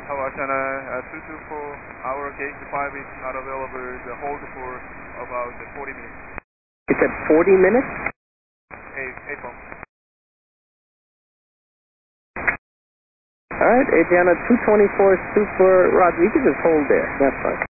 Hawashana 224, our gate 5 is not available. The hold for about 40 minutes. You said 40 minutes? 8 bump. Alright, Adriana 224 Super, Roger, you can just hold there. That's fine.